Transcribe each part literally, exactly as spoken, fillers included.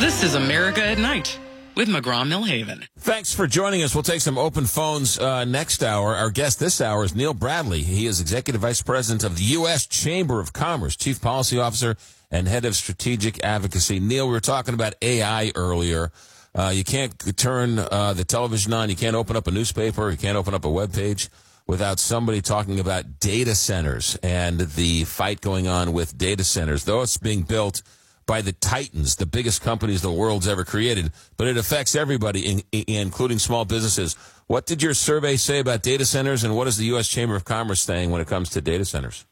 This is America at Night with McGraw-Millhaven. Thanks for joining us. We'll take some open phones uh, next hour. Our guest this hour is Neil Bradley. He is Executive Vice President of the U S Chamber of Commerce, Chief Policy Officer, and Head of Strategic Advocacy. Neil, we were talking about A I earlier. Uh, you can't turn uh, the television on. You can't open up a newspaper. You can't open up a web page without somebody talking about data centers and the fight going on with data centers. Though it's being built by the titans, the biggest companies the world's ever created, but it affects everybody, in, in, including small businesses. What did your survey say about data centers, and what is the U S Chamber of Commerce saying when it comes to data centers?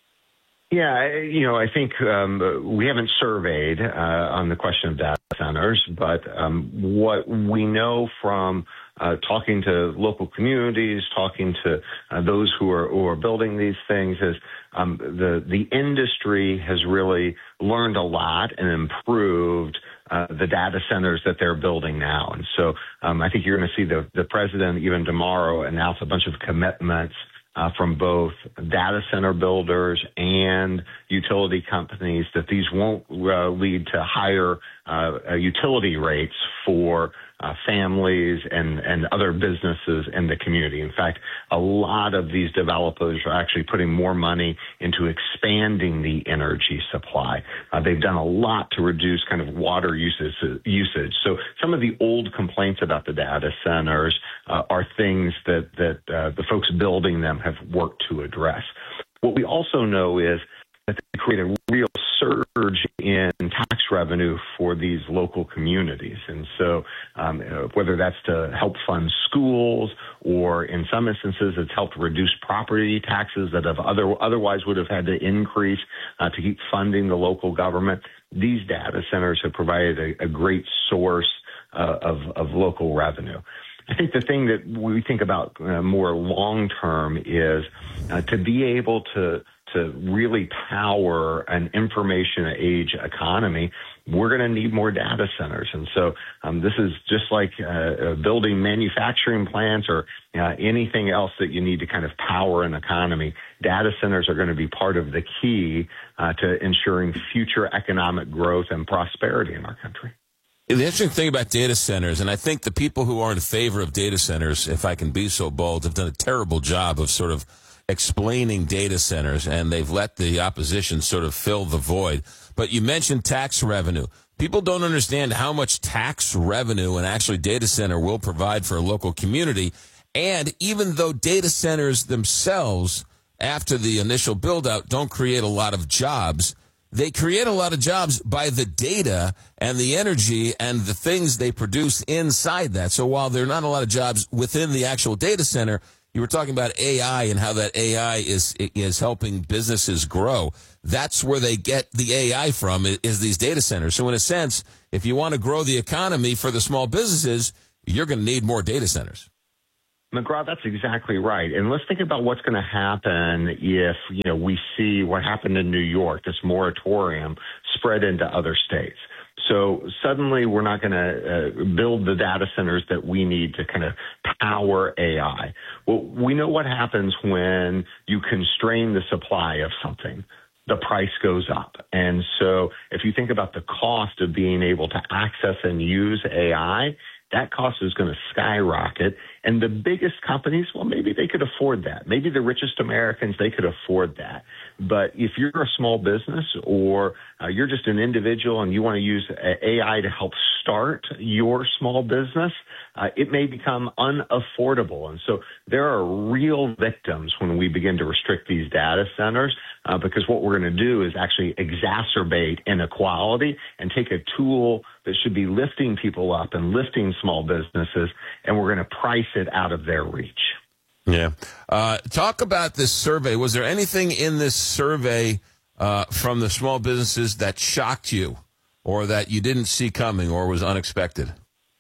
Yeah, you know, I think um, we haven't surveyed uh, on the question of data centers, but um, what we know from uh, talking to local communities, talking to uh, those who are, who are building these things is um, the the industry has really learned a lot and improved uh, the data centers that they're building now. And so um, I think you're going to see the, the president even tomorrow announce a bunch of commitments Uh, from both data center builders and utility companies that these won't uh, lead to higher uh, utility rates for uh, families and, and other businesses in the community. In fact, a lot of these developers are actually putting more money into expanding the energy supply. Uh, they've done a lot to reduce kind of water usage. usage. So some of the old complaints about the data centers uh, are things that, that uh, the folks building them have worked to address. What we also know is that they create a real surge in tax revenue for these local communities. And so um, whether that's to help fund schools or in some instances it's helped reduce property taxes that have other, otherwise would have had to increase uh, to keep funding the local government, these data centers have provided a, a great source uh, of, of local revenue. I think the thing that we think about uh, more long-term is uh, to be able to to really power an information age economy, we're going to need more data centers. And so um, this is just like uh, building manufacturing plants or uh, anything else that you need to kind of power an economy. Data centers are going to be part of the key uh, to ensuring future economic growth and prosperity in our country. The interesting thing about data centers, and I think the people who are in favor of data centers, if I can be so bold, have done a terrible job of sort of explaining data centers, and they've let the opposition sort of fill the void. But you mentioned tax revenue. People don't understand how much tax revenue an actually data center will provide for a local community. And even though data centers themselves, after the initial build-out, don't create a lot of jobs, they create a lot of jobs by the data and the energy and the things they produce inside that. So while there are not a lot of jobs within the actual data center, you were talking about A I and how that A I is is helping businesses grow. That's where they get the A I from, is these data centers. So in a sense, if you want to grow the economy for the small businesses, you're going to need more data centers. McGraw, that's exactly right. And let's think about what's going to happen if, you know, we see what happened in New York, this moratorium spread into other states. So suddenly we're not going to uh, build the data centers that we need to kind of power A I. Well, we know what happens when you constrain the supply of something. The price goes up. And so if you think about the cost of being able to access and use A I, that cost is going to skyrocket. And the biggest companies, well, maybe they could afford that. Maybe the richest Americans, they could afford that. But if you're a small business or uh, you're just an individual and you want to use A I to help start your small business, uh, it may become unaffordable. And so there are real victims when we begin to restrict these data centers uh, because what we're going to do is actually exacerbate inequality and take a tool that should be lifting people up and lifting small businesses, and we're going to price it out of their reach. Yeah. Uh, talk about this survey. Was there anything in this survey uh, from the small businesses that shocked you or that you didn't see coming or was unexpected?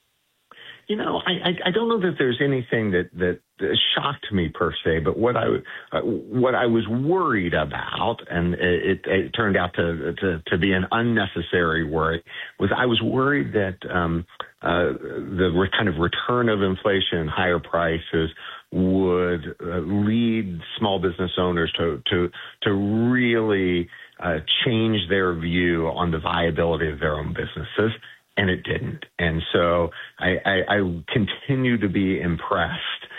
You know, I, I, I don't know that there's anything that, that shocked me per se, but what I uh, what I was worried about, and it, it turned out to, to to be an unnecessary worry, was I was worried that um, uh, the re- kind of return of inflation and higher prices would uh, lead small business owners to to to really uh, change their view on the viability of their own businesses. and it didn't. And so I, I, I continue to be impressed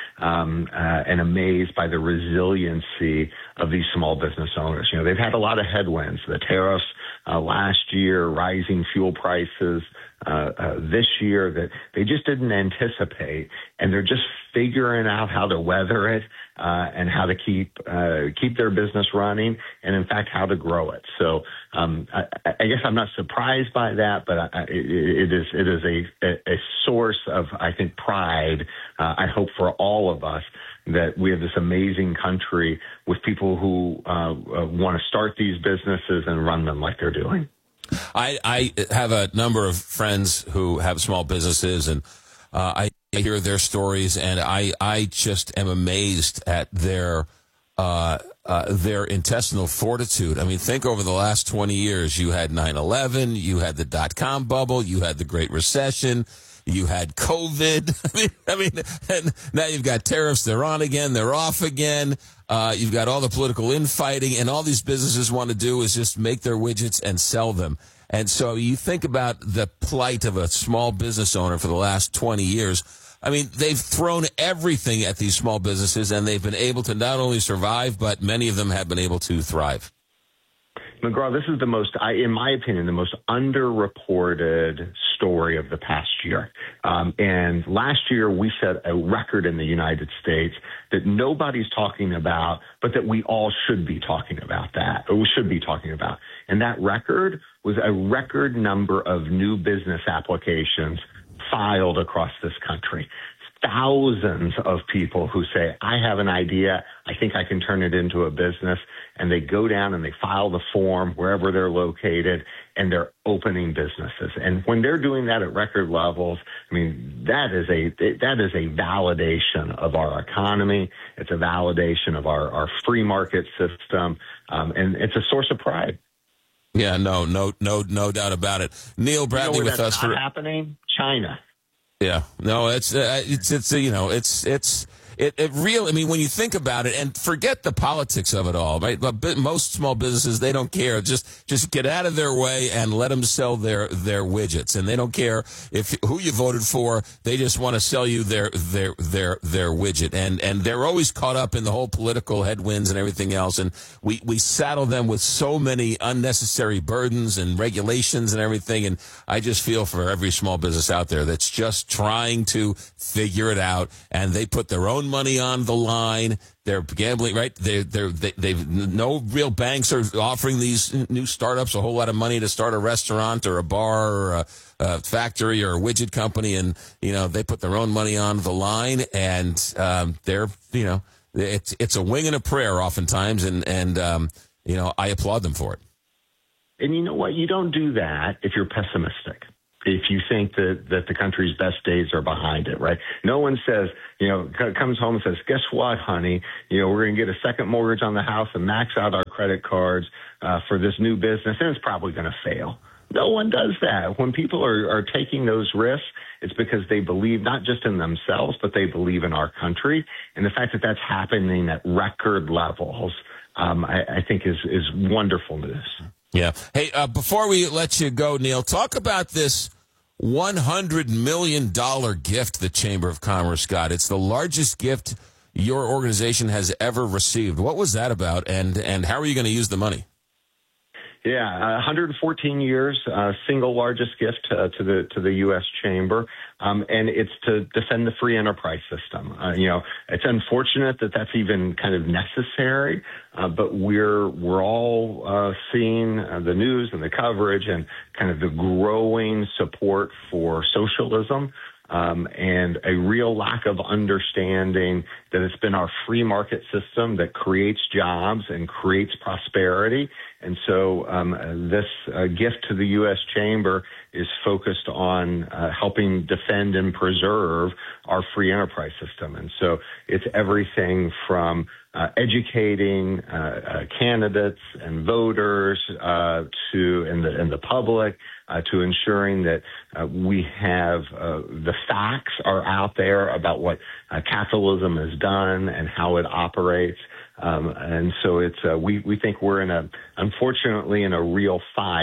um, uh, and amazed by the resiliency of these small business owners. You know, they've had a lot of headwinds, the tariffs uh, last year, rising fuel prices uh, uh, this year that they just didn't anticipate, and they're just figuring out how to weather it uh, and how to keep uh, keep their business running, and in fact how to grow it. So um, I, I guess I'm not surprised by that, but I, it, it is it is a, a source of, I think, pride. Uh, I hope for all of us that we have this amazing country with people who uh, uh, want to start these businesses and run them like they're doing. I, I have a number of friends who have small businesses, and uh, I hear their stories, and I, I just am amazed at their uh, uh, their intestinal fortitude. I mean, think over the last twenty years, you had nine eleven, you had the dot-com bubble, you had the Great Recession, you had COVID. I mean, I mean, and now you've got tariffs. They're on again. They're off again. Uh, you've got all the political infighting, and all these businesses want to do is just make their widgets and sell them. And so you think about the plight of a small business owner for the last twenty years. I mean, they've thrown everything at these small businesses, and they've been able to not only survive, but many of them have been able to thrive. McGraw, this is the most, I, in my opinion, the most underreported story of the past year. Um, and last year, we set a record in the United States that nobody's talking about, but that we all should be talking about that, or we should be talking about. And that record was a record number of new business applications filed across this country. Thousands of people who say, I have an idea, I think I can turn it into a business, and they go down and they file the form wherever they're located, and they're opening businesses. And when they're doing that at record levels, I mean, that is a that is a validation of our economy. It's a validation of our, our free market system, um, and it's a source of pride. Yeah, no, no, no, no doubt about it. Neil Bradley you know with us for happening. China. Yeah, no, it's uh, it's it's uh, you know it's it's it it real. I mean, when you think about it, and forget the politics of it all, right? But most small businesses, they don't care. Just just get out of their way and let them sell their their widgets, and they don't care if who you voted for. They just want to sell you their their their their widget, and and they're always caught up in the whole political headwinds and everything else. And we we saddle them with so many unnecessary burdens and regulations and everything. And I just feel for every small business out there that's just trying to figure it out, and they put their own money on the line. They're gambling, right? They're, they're, they, they've no real banks are offering these new startups a whole lot of money to start a restaurant or a bar or a, a factory or a widget company. And, you know, they put their own money on the line, and um, they're, you know, it's, it's a wing and a prayer oftentimes. And, and um, you know, I applaud them for it. And you know what? You don't do that if you're pessimistic. If you think that, that the country's best days are behind it, right? No one says, you know, comes home and says, guess what, honey? You know, we're going to get a second mortgage on the house and max out our credit cards uh, for this new business, and it's probably going to fail. No one does that. When people are, are taking those risks, it's because they believe not just in themselves, but they believe in our country. And the fact that that's happening at record levels, um, I, I think is, is wonderful news. Yeah. Hey, uh, before we let you go, Neil, talk about this one hundred million dollars gift the Chamber of Commerce got. It's the largest gift your organization has ever received. What was that about, and, and how are you going to use the money? Yeah, one hundred fourteen years, uh, single largest gift uh, to the to the U S Chamber, um, and it's to defend the free enterprise system. Uh, you know, it's unfortunate that that's even kind of necessary, uh, but we're we're all uh, seeing uh, the news and the coverage and kind of the growing support for socialism. Um, and a real lack of understanding that it's been our free market system that creates jobs and creates prosperity. And so um, this uh, gift to the U S Chamber is focused on uh, helping defend and preserve our free enterprise system. And so it's everything from uh, educating uh, uh, candidates and voters uh, to and the, and the public uh, to ensuring that uh, we have uh, the facts are out there about what uh, capitalism has done and how it operates. Um, and so it's uh, we we think we're in a unfortunately in a real fight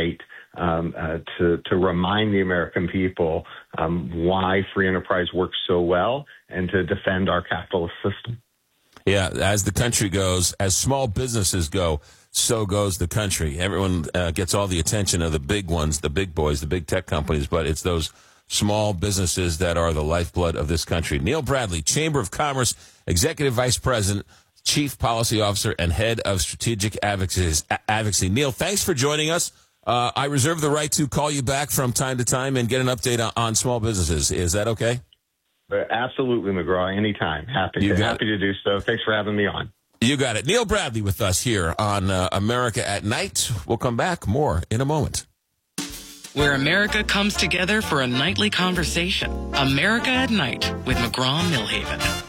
um, uh, to, to remind the American people um, why free enterprise works so well and to defend our capitalist system. Yeah, as the country goes, as small businesses go, so goes the country. Everyone uh, gets all the attention of the big ones, the big boys, the big tech companies, but it's those small businesses that are the lifeblood of this country. Neil Bradley, Chamber of Commerce, Executive Vice President, Chief Policy Officer, and Head of Strategic Advocacy. Neil, thanks for joining us. Uh, I reserve the right to call you back from time to time and get an update on, on small businesses. Is that okay? Absolutely, McGraw. Anytime. Happy to, happy to do so. Thanks for having me on. You got it. Neil Bradley with us here on uh, America at Night. We'll come back more in a moment. Where America comes together for a nightly conversation. America at Night with McGraw-Milhaven.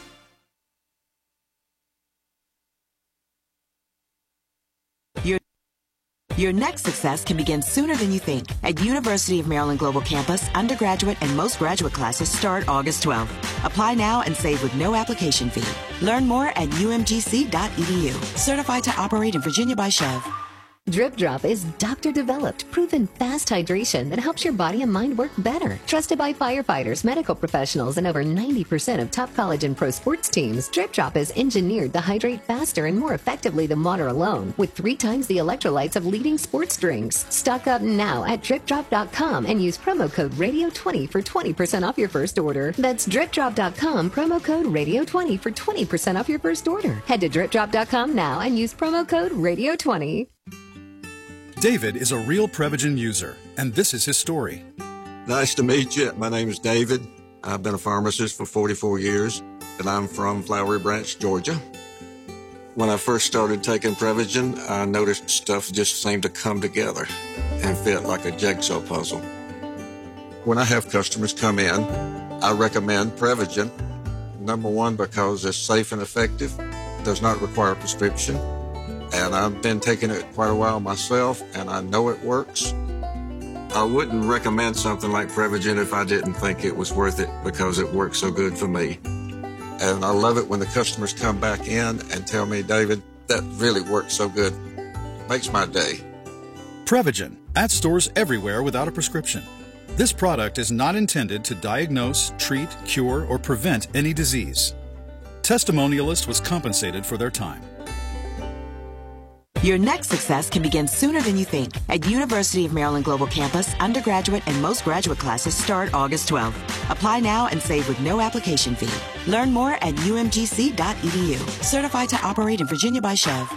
Your, your next success can begin sooner than you think. At University of Maryland Global Campus, undergraduate and most graduate classes start August twelfth. Apply now and save with no application fee. Learn more at U M G C dot E D U. Certified to operate in Virginia by Chev. Drip Drop is doctor-developed, proven fast hydration that helps your body and mind work better. Trusted by firefighters, medical professionals, and over ninety percent of top college and pro sports teams, Drip Drop is engineered to hydrate faster and more effectively than water alone, with three times the electrolytes of leading sports drinks. Stock up now at drip drop dot com and use promo code radio twenty for twenty percent off your first order. That's drip drop dot com, promo code radio twenty for twenty percent off your first order. Head to drip drop dot com now and use promo code radio twenty. David is a real Prevagen user, and this is his story. Nice to meet you. My name is David. I've been a pharmacist for forty-four years, and I'm from Flowery Branch, Georgia. When I first started taking Prevagen, I noticed stuff just seemed to come together and fit like a jigsaw puzzle. When I have customers come in, I recommend Prevagen. Number one, because it's safe and effective, does not require a prescription. And I've been taking it quite a while myself, and I know it works. I wouldn't recommend something like Prevagen if I didn't think it was worth it because it works so good for me. And I love it when the customers come back in and tell me, David, that really works so good. Makes my day. Prevagen, at stores everywhere without a prescription. This product is not intended to diagnose, treat, cure, or prevent any disease. Testimonialist was compensated for their time. Your next success can begin sooner than you think. At University of Maryland Global Campus, undergraduate and most graduate classes start August twelfth. Apply now and save with no application fee. Learn more at U M G C dot E D U. Certified to operate in Virginia by Chev.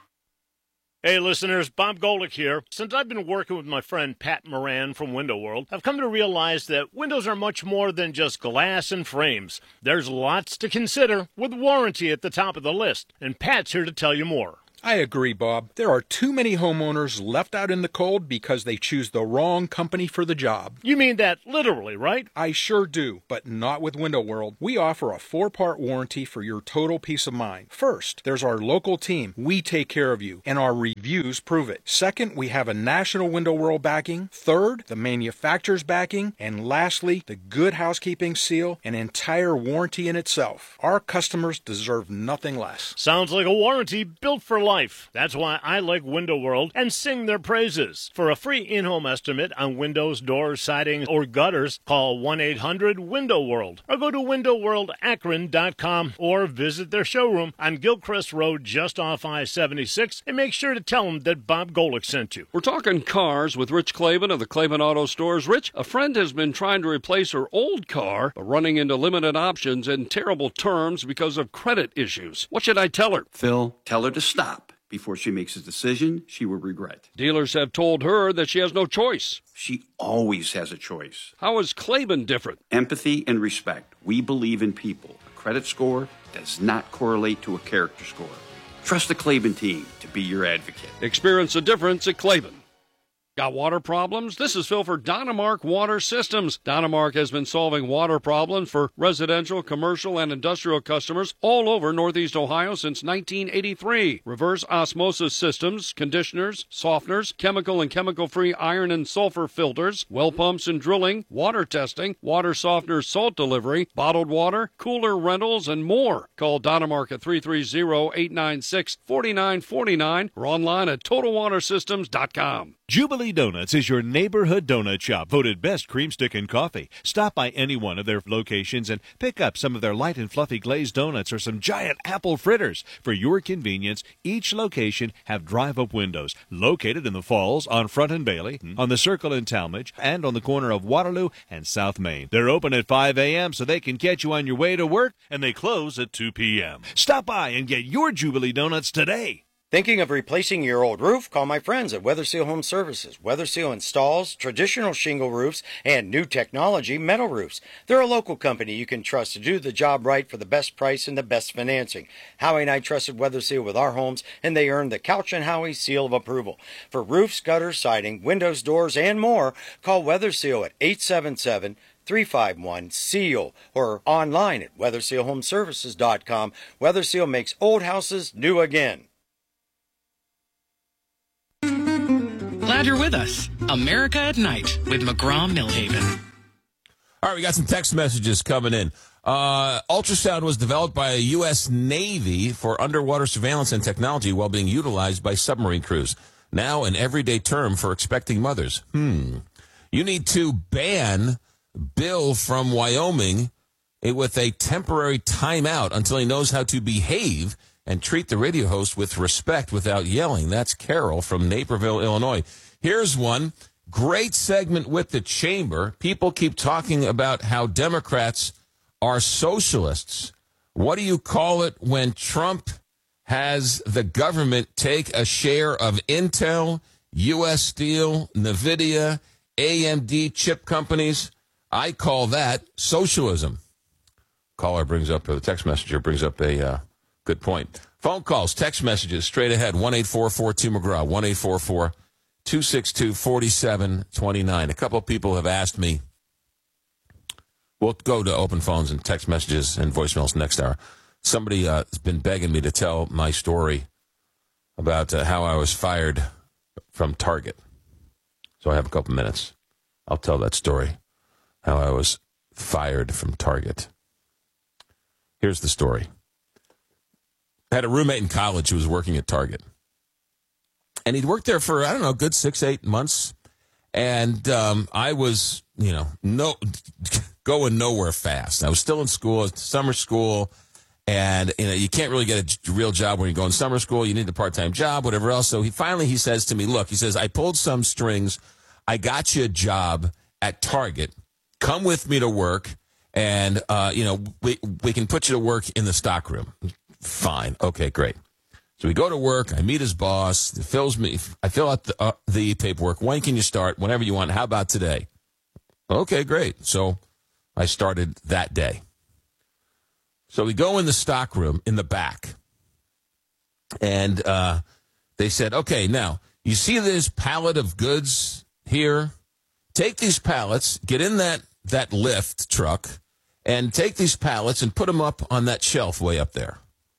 Hey listeners, Bob Golick here. Since I've been working with my friend Pat Moran from Window World, I've come to realize that windows are much more than just glass and frames. There's lots to consider, with warranty at the top of the list, and Pat's here to tell you more. I agree, Bob. There are too many homeowners left out in the cold because they choose the wrong company for the job. You mean that literally, right? I sure do, but not with Window World. We offer a four-part warranty for your total peace of mind. First, there's our local team. We take care of you, and our reviews prove it. Second, we have a national Window World backing. Third, the manufacturer's backing. And lastly, the Good Housekeeping seal, an entire warranty in itself. Our customers deserve nothing less. Sounds like a warranty built for life. Life. That's why I like Window World and sing their praises. For a free in-home estimate on windows, doors, siding, or gutters, call one eight hundred window world or go to window world akron dot com or visit their showroom on Gilchrist Road just off I seventy-six and make sure to tell them that Bob Golick sent you. We're talking cars with Rich Clavin of the Clavin Auto Stores. Rich, a friend has been trying to replace her old car, but running into limited options and terrible terms because of credit issues. What should I tell her? Phil, tell her to stop. Before she makes a decision she will regret. Dealers have told her that she has no choice. She always has a choice. How is Clavin different? Empathy and respect. We believe in people. A credit score does not correlate to a character score. Trust the Clavin team to be your advocate. Experience the difference at Clavin. Got water problems? This is Phil for Dynamark Water Systems. Dynamark has been solving water problems for residential, commercial, and industrial customers all over Northeast Ohio since nineteen eighty-three. Reverse osmosis systems, conditioners, softeners, chemical and chemical-free iron and sulfur filters, well pumps and drilling, water testing, water softener salt delivery, bottled water, cooler rentals, and more. Call Dynamark at three three zero, eight nine six, four nine four nine or online at total water systems dot com. Jubilee Donuts is your neighborhood donut shop, voted best cream stick and coffee. Stop by any one of their locations and pick up some of their light and fluffy glazed donuts or some giant apple fritters. For your convenience, each location have drive-up windows located in the Falls, on Front and Bailey, on the Circle in Talmadge, and on the corner of Waterloo and South Main. They're open at five a.m. so they can catch you on your way to work, and they close at two p.m. Stop by and get your Jubilee Donuts today. Thinking of replacing your old roof? Call my friends at Weatherseal Home Services. Weatherseal installs traditional shingle roofs and new technology metal roofs. They're a local company you can trust to do the job right for the best price and the best financing. Howie and I trusted Weatherseal with our homes, and they earned the Couch and Howie seal of approval. For roofs, gutters, siding, windows, doors, and more, call Weatherseal at eight seven seven, three five one, S E A L or online at weatherseal home services dot com. Weatherseal makes old houses new again. Glad you're with us. America at Night with McGraw-Millhaven. All right, we got some text messages coming in. Uh, ultrasound was developed by a U S Navy for underwater surveillance and technology while being utilized by submarine crews. Now an everyday term for expecting mothers. Hmm. You need to ban Bill from Wyoming with a temporary timeout until he knows how to behave and treat the radio host with respect without yelling. That's Carol from Naperville, Illinois. Here's one. Great segment with the chamber. People keep talking about how Democrats are socialists. What do you call it when Trump has the government take a share of Intel, U S Steel, NVIDIA, A M D chip companies? I call that socialism. Caller brings up, the text messenger brings up a... Uh, Good point. Phone calls, text messages, straight ahead, one eight four four two McGraw, one eight four four two six two four seven two nine. A couple of people have asked me, we'll go to open phones and text messages and voicemails next hour. Somebody uh, has been begging me to tell my story about uh, how I was fired from Target. So I have a couple minutes. I'll tell that story, how I was fired from Target. Here's the story. I had a roommate in college who was working at Target. And he'd worked there for, I don't know, a good six, eight months. And um, I was, you know, no going nowhere fast. I was still in school, summer school. And, you know, you can't really get a real job when you go in summer school. You need a part-time job, whatever else. So he finally, he says to me, look, he says, I pulled some strings. I got you a job at Target. Come with me to work. And, uh, you know, we, we can put you to work in the stockroom. Fine. Okay, great. So we go to work. I meet his boss. It fills me. I fill out the, uh, the paperwork. When can you start? Whenever you want. How about today? Okay, great. So I started that day. So we go in the stockroom in the back. And uh, they said, okay, now, you see this pallet of goods here? Take these pallets, get in that, that lift truck, and take these pallets and put them up on that shelf way up there.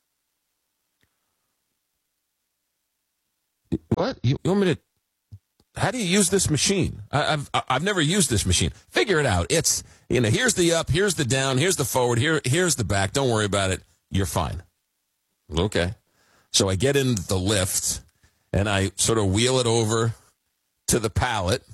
What? You, you want me to... How do you use this machine? I, I've I've never used this machine. Figure it out. It's, you know, here's the up, here's the down, here's the forward, here here's the back. Don't worry about it. You're fine. Okay. So I get in the lift, and I sort of wheel it over to the pallet.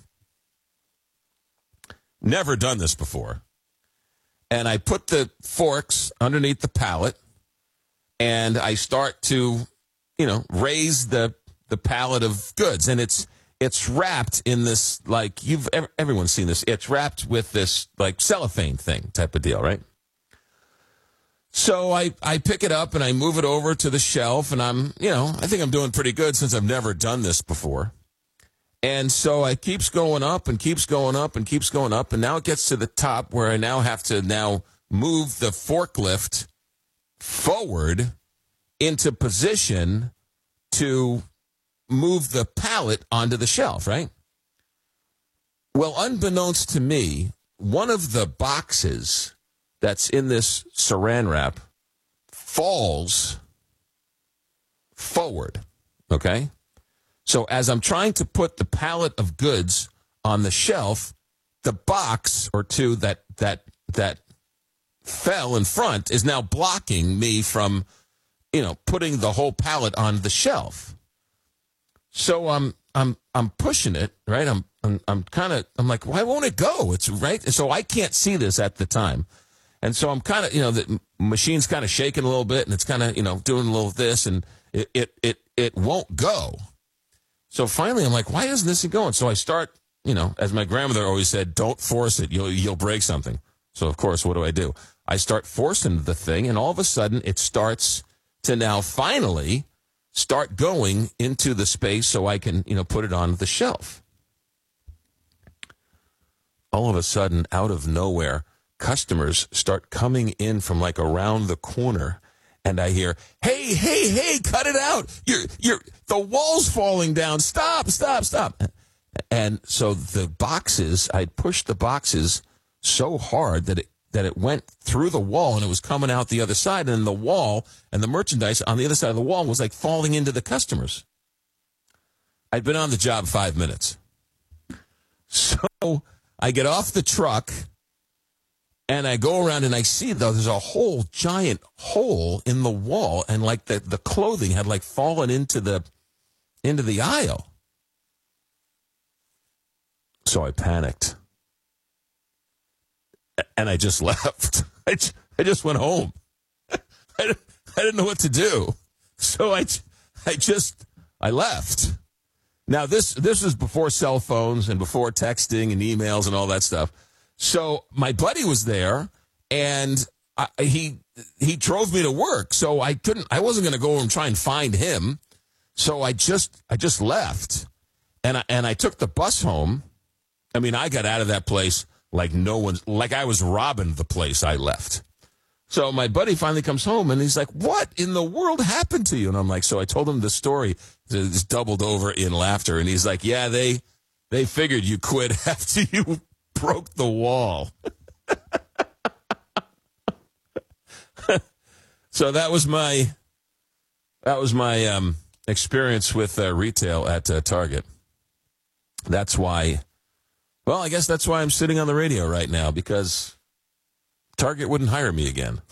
Never done this before. And I put the forks underneath the pallet, and I start to, you know, raise the the pallet of goods. And it's it's wrapped in this, like, you've everyone's seen this. It's wrapped with this, like, cellophane thing type of deal, right? So I, I pick it up and I move it over to the shelf, and I'm, you know, I think I'm doing pretty good since I've never done this before. And so it keeps going up and keeps going up and keeps going up, and now it gets to the top where I now have to now move the forklift forward into position to move the pallet onto the shelf, right? Well, unbeknownst to me, one of the boxes that's in this saran wrap falls forward, okay? So as I'm trying to put the pallet of goods on the shelf, the box or two that that that fell in front is now blocking me from, you know, putting the whole pallet on the shelf. So I'm I'm I'm pushing it, right? I'm I'm, I'm kind of I'm like, why won't it go? It's right. And so I can't see this at the time, and so I'm kind of you know the machine's kind of shaking a little bit, and it's kind of you know doing a little this, and it it it it won't go. So finally, I'm like, why isn't this going? So I start, you know, as my grandmother always said, don't force it. You'll you'll break something. So of course, what do I do? I start forcing the thing, and all of a sudden, it starts to now finally start going into the space so I can, you know, put it on the shelf. All of a sudden, out of nowhere, customers start coming in from like around the corner. And I hear, hey, hey, hey, cut it out. You're, you're, the wall's falling down. Stop, stop, stop. And so the boxes, I'd pushed the boxes so hard that it, that it went through the wall and it was coming out the other side. And the wall and the merchandise on the other side of the wall was like falling into the customers. I'd been on the job five minutes. So I get off the truck. And I go around and I see, though, there's a whole giant hole in the wall, and like the, the clothing had like fallen into the into the aisle. So I panicked. And I just left. I, I just went home. I, I didn't know what to do. So I, I just, I left. Now, this this was before cell phones and before texting and emails and all that stuff. So my buddy was there, and I, he he drove me to work. So I couldn't. I wasn't going to go and try and find him. So I just I just left, and I, and I took the bus home. I mean, I got out of that place like no one, like I was robbing the place I left. So my buddy finally comes home, and he's like, "What in the world happened to you?" And I'm like, so I told him the story. It's doubled over in laughter, and he's like, "Yeah, they they figured you quit after you broke the wall." So that was my that was my um, experience with uh, retail at uh, Target. That's why, well, I guess that's why I'm sitting on the radio right now, because Target wouldn't hire me again.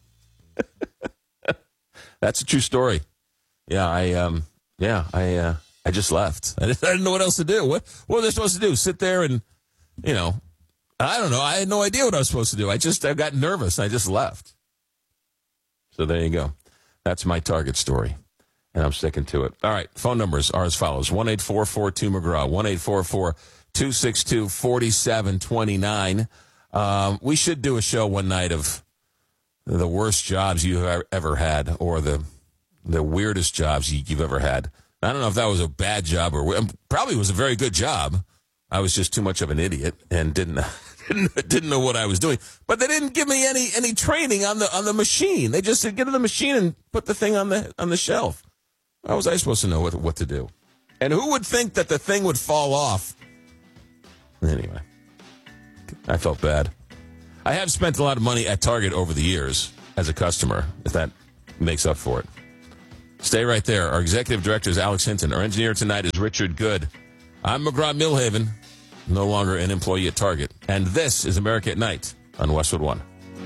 That's a true story. Yeah, I um, yeah, I uh, I just left. I didn't, I didn't know what else to do. What what were they supposed to do? Sit there and, you know, I don't know. I had no idea what I was supposed to do. I just I got nervous. I just left. So there you go. That's my Target story, and I'm sticking to it. All right, phone numbers are as follows: one eight four four two McGraw, one eight four four two six two four seven two nine. Um, we should do a show one night of the worst jobs you've ever had, or the the weirdest jobs you've ever had. I don't know if that was a bad job or probably was a very good job. I was just too much of an idiot and didn't didn't, didn't know what I was doing. But they didn't give me any any training on the on the machine. They just said, get to the machine and put the thing on the on the shelf. How was I supposed to know what what to do? And who would think that the thing would fall off? Anyway, I felt bad. I have spent a lot of money at Target over the years as a customer, if that makes up for it. Stay right there. Our executive director is Alex Hinton. Our engineer tonight is Richard Good. I'm McGraw-Millhaven, no longer an employee at Target. And this is America at Night on Westwood One.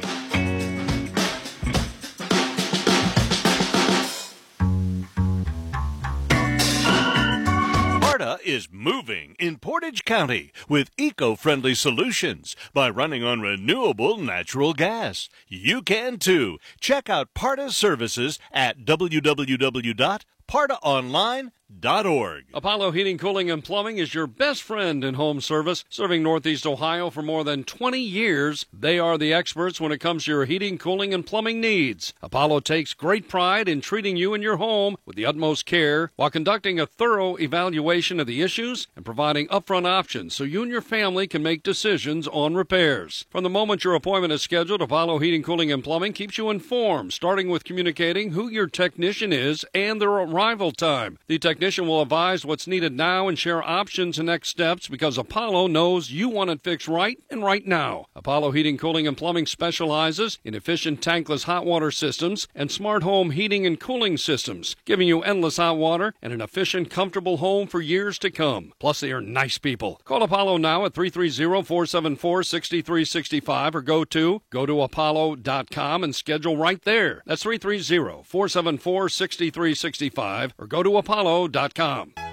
Sparta is moving in Portage County with eco-friendly solutions by running on renewable natural gas. You can too. Check out Parta's services at w w w dot parta online dot org. Apollo Heating, Cooling, and Plumbing is your best friend in home service, serving Northeast Ohio for more than twenty years. They are the experts when it comes to your heating, cooling, and plumbing needs. Apollo takes great pride in treating you and your home with the utmost care while conducting a thorough evaluation of the issues and providing upfront options so you and your family can make decisions on repairs. From the moment your appointment is scheduled, Apollo Heating, Cooling, and Plumbing keeps you informed, starting with communicating who your technician is and their arrival time. The technician will advise what's needed now and share options and next steps because Apollo knows you want it fixed right and right now. Apollo Heating, Cooling, and Plumbing specializes in efficient tankless hot water systems and smart home heating and cooling systems, giving you endless hot water and an efficient, comfortable home for years to come. Plus, they are nice people. Call Apollo now at three three zero, four seven four, six three six five or go to go to apollo dot com and schedule right there. That's three three zero, four seven four, six three six five or go to apollo dot com.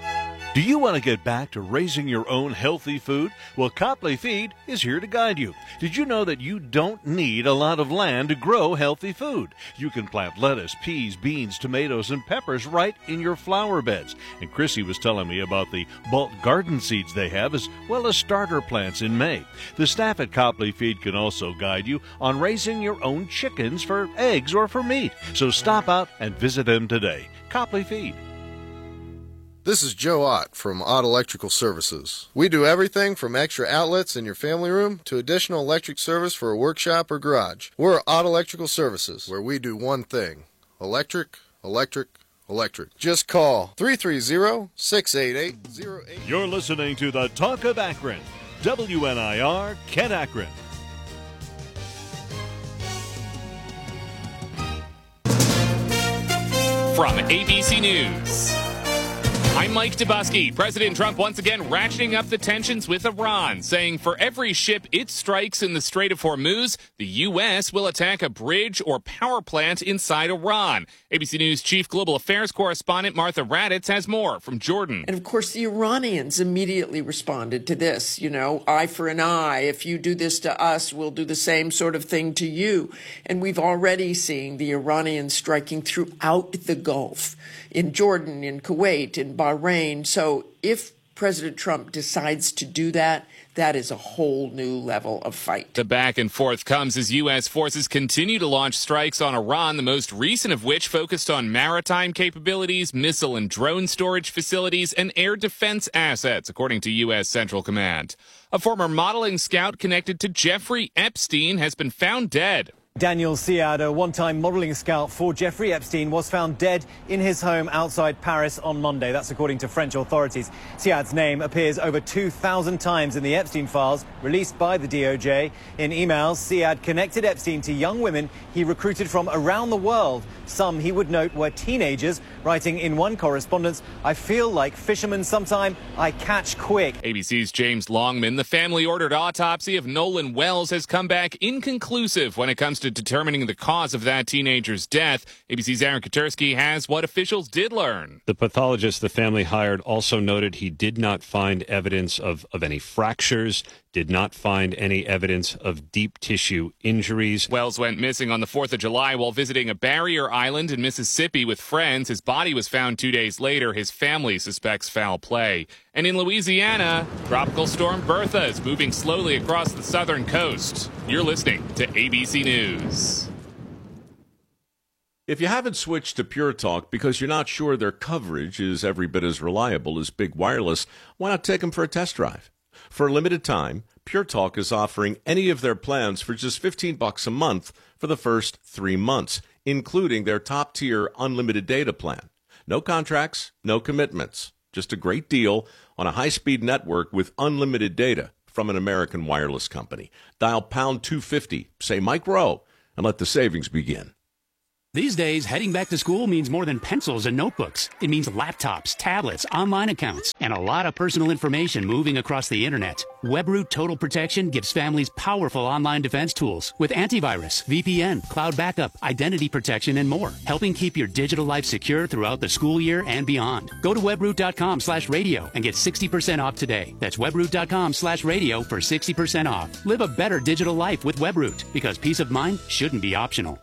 Do you want to get back to raising your own healthy food? Well, Copley Feed is here to guide you. Did you know that you don't need a lot of land to grow healthy food? You can plant lettuce, peas, beans, tomatoes, and peppers right in your flower beds. And Chrissy was telling me about the bulk garden seeds they have, as well as starter plants in May. The staff at Copley Feed can also guide you on raising your own chickens for eggs or for meat. So stop out and visit them today. Copley Feed. This is Joe Ott from Ott Electrical Services. We do everything from extra outlets in your family room to additional electric service for a workshop or garage. We're Ott Electrical Services, where we do one thing: electric, electric, electric. Just call three three zero, six eight eight, zero eight. You're listening to the Talk of Akron. W N I R, Kent Akron. From A B C News, I'm Mike Dubusky. President Trump once again ratcheting up the tensions with Iran, saying for every ship it strikes in the Strait of Hormuz, the U S will attack a bridge or power plant inside Iran. A B C News Chief Global Affairs Correspondent Martha Raddatz has more from Jordan. And of course, the Iranians immediately responded to this. You know, eye for an eye. If you do this to us, we'll do the same sort of thing to you. And we've already seen the Iranians striking throughout the Gulf, in Jordan, in Kuwait, in Bahrain. So if President Trump decides to do that, that is a whole new level of fight. The back and forth comes as U S forces continue to launch strikes on Iran, the most recent of which focused on maritime capabilities, missile and drone storage facilities, and air defense assets, according to U S Central Command. A former modeling scout connected to Jeffrey Epstein has been found dead. Daniel Siad, a one-time modeling scout for Jeffrey Epstein, was found dead in his home outside Paris on Monday. That's according to French authorities. Siad's name appears over two thousand times in the Epstein files released by the D O J. In emails, Siad connected Epstein to young women he recruited from around the world. Some, he would note, were teenagers, writing in one correspondence, "I feel like fishermen sometime, I catch quick." A B C's James Longman. The family-ordered autopsy of Nolan Wells has come back inconclusive when it comes to determining the cause of that teenager's death. A B C's Aaron Katersky has what officials did learn. The pathologist the family hired also noted he did not find evidence of, of any fractures, did not find any evidence of deep tissue injuries. Wells went missing on the fourth of July while visiting a barrier island in Mississippi with friends. His body was found two days later. His family suspects foul play. And in Louisiana, Tropical Storm Bertha is moving slowly across the southern coast. You're listening to A B C News. If you haven't switched to Pure Talk because you're not sure their coverage is every bit as reliable as Big Wireless, why not take them for a test drive? For a limited time, Pure Talk is offering any of their plans for just fifteen bucks a month for the first three months, including their top-tier unlimited data plan. No contracts, no commitments. Just a great deal on a high-speed network with unlimited data from an American wireless company. Dial pound two fifty, say Mike Rowe, and let the savings begin. These days, heading back to school means more than pencils and notebooks. It means laptops, tablets, online accounts, and a lot of personal information moving across the internet. WebRoot Total Protection gives families powerful online defense tools with antivirus, V P N, cloud backup, identity protection, and more, helping keep your digital life secure throughout the school year and beyond. Go to webroot.com slash radio and get sixty percent off today. That's webroot.com slash radio for sixty percent off. Live a better digital life with WebRoot, because peace of mind shouldn't be optional.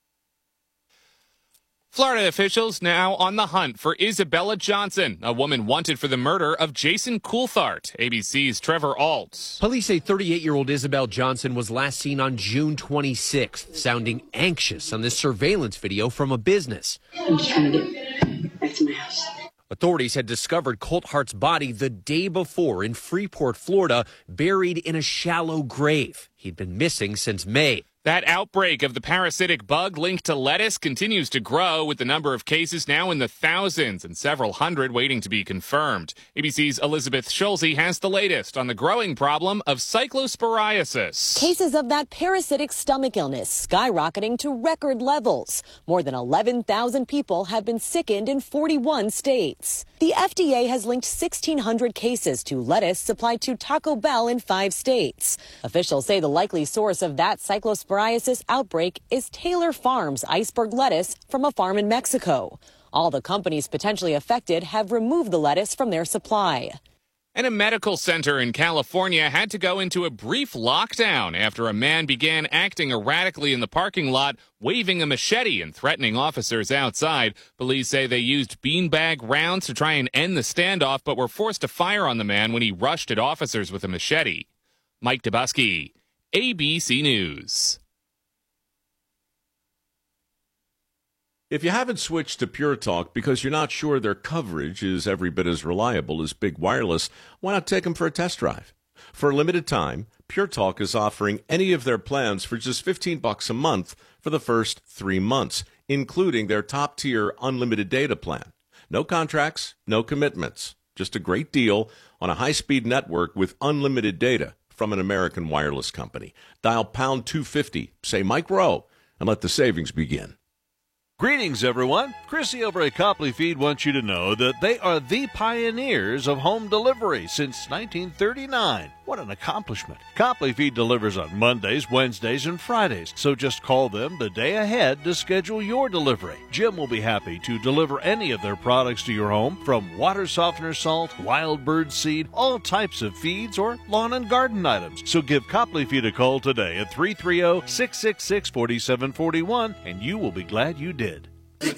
Florida officials now on the hunt for Isabella Johnson, a woman wanted for the murder of Jason Coulthard. A B C's Trevor Alt. Police say thirty-eight-year-old Isabel Johnson was last seen on June twenty-sixth, sounding anxious on this surveillance video from a business. I'm just trying to get back to my house. Authorities had discovered Coulthard's body the day before in Freeport, Florida, buried in a shallow grave. He'd been missing since May. That outbreak of the parasitic bug linked to lettuce continues to grow, with the number of cases now in the thousands and several hundred waiting to be confirmed. A B C's Elizabeth Schulze has the latest on the growing problem of cyclosporiasis. Cases of that parasitic stomach illness skyrocketing to record levels. More than eleven thousand people have been sickened in forty-one states. The F D A has linked sixteen hundred cases to lettuce supplied to Taco Bell in five states. Officials say the likely source of that cyclosporiasis fusariasis outbreak is Taylor Farms iceberg lettuce from a farm in Mexico. All the companies potentially affected have removed the lettuce from their supply. And a medical center in California had to go into a brief lockdown after a man began acting erratically in the parking lot, waving a machete and threatening officers outside. Police say they used beanbag rounds to try and end the standoff, but were forced to fire on the man when he rushed at officers with a machete. Mike Dubusky, A B C News. If you haven't switched to Pure Talk because you're not sure their coverage is every bit as reliable as Big Wireless, why not take them for a test drive? For a limited time, Pure Talk is offering any of their plans for just fifteen bucks a month for the first three months, including their top-tier unlimited data plan. No contracts, no commitments. Just a great deal on a high-speed network with unlimited data from an American wireless company. Dial pound two fifty, say Mike Rowe, and let the savings begin. Greetings, everyone. Chrissy over at Copley Feed wants you to know that they are the pioneers of home delivery since nineteen thirty-nine. What an accomplishment. Copley Feed delivers on Mondays, Wednesdays, and Fridays, so just call them the day ahead to schedule your delivery. Jim will be happy to deliver any of their products to your home, from water softener salt, wild bird seed, all types of feeds, or lawn and garden items. So give Copley Feed a call today at three three zero, six six six, four seven four one, and you will be glad you did.